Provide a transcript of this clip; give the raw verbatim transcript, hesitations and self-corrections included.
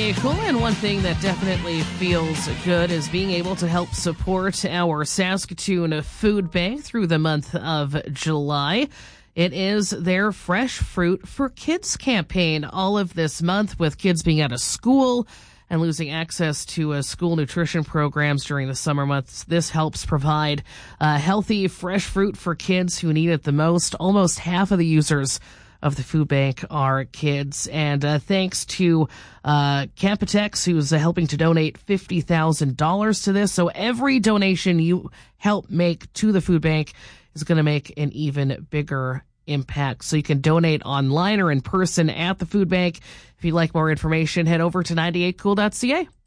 ninety-eight Cool, and one thing that definitely feels good is being able to help support our Saskatoon Food Bank through the month of July. It is their Fresh Fruit for Kids campaign all of this month, with kids being out of school and losing access to uh, school nutrition programs during the summer months. This helps provide uh, healthy, fresh fruit for kids who need it the most. Almost half of the users of the food bank are kids. And uh, thanks to uh, Campotex, who's uh, helping to donate fifty thousand dollars to this. So every donation you help make to the food bank is going to make an even bigger impact. So you can donate online or in person at the food bank. If you'd like more information, head over to ninety-eight cool dot c a.